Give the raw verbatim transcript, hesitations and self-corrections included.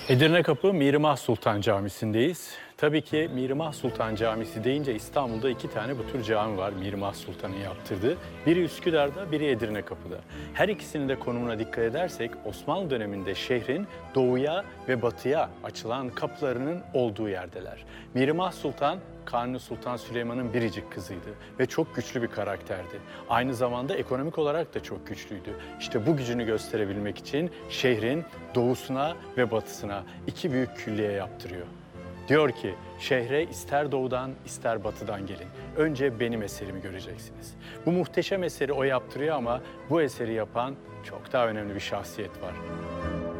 Edirne Kapı Mihrimah Sultan Camisi'ndeyiz. Tabii ki Mihrimah Sultan Camisi deyince İstanbul'da iki tane bu tür cami var Mihrimah Sultan'ın yaptırdığı. Biri Üsküdar'da, biri Edirne Kapı'da. Her ikisinin de konumuna dikkat edersek Osmanlı döneminde şehrin doğuya ve batıya açılan kapılarının olduğu yerdeler. Mihrimah Sultan, Kanuni Sultan Süleyman'ın biricik kızıydı ve çok güçlü bir karakterdi. Aynı zamanda ekonomik olarak da çok güçlüydü. İşte bu gücünü gösterebilmek için şehrin doğusuna ve batısına iki büyük külliye yaptırıyor. Diyor ki şehre ister doğudan ister batıdan gelin. Önce benim eserimi göreceksiniz. Bu muhteşem eseri o yaptırıyor ama bu eseri yapan çok daha önemli bir şahsiyet var.